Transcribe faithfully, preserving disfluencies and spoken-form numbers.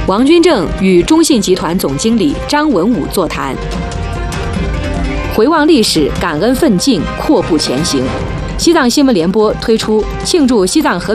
王军正与中信集团总经理张文武座谈，回望历史，感恩奋进，阔步前行。西藏新闻联播推出庆祝西藏和